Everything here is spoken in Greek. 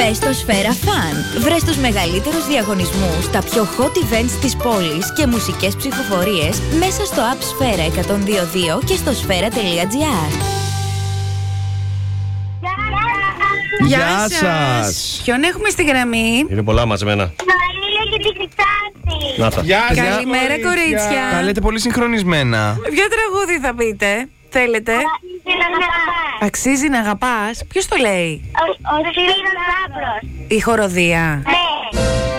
Μπες στο Σφαίρα Fun. Βρες τους μεγαλύτερους διαγωνισμούς, τα πιο hot events της πόλης και μουσικές ψηφοφορίες μέσα στο app Σφαίρα 102.2 και στο σφαίρα.gr. Γεια σας. Ποιον έχουμε στη γραμμή? Είναι πολλά μαζεμένα. Μαρίλα και την Χρυσάνθη. Να τα. Γεια σας, Καλημέρα, κορίτσια. Τα λέτε πολύ συγχρονισμένα. Ποιο τραγούδι θα πείτε? Θέλετε? Αξίζει να αγαπάς. Ποιος το λέει? Ο Σπύρος Λάμπρος. Η χοροδία. Ναι.